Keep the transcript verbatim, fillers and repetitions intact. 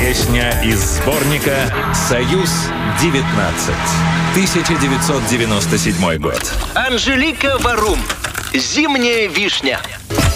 Песня из сборника «Союз-девятнадцать». тысяча девятьсот девяносто седьмой год. Анжелика Варум. «Зимняя вишня».